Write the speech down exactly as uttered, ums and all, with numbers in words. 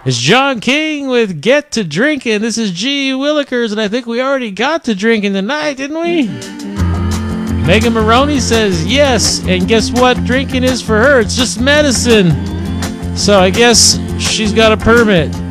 It's John King with Get to Drinking. This is G. Willikers, and I think we already got to drinking tonight, didn't we? Megan Maroney says yes, and guess what? Drinking is for her. It's just medicine. So I guess she's got a permit.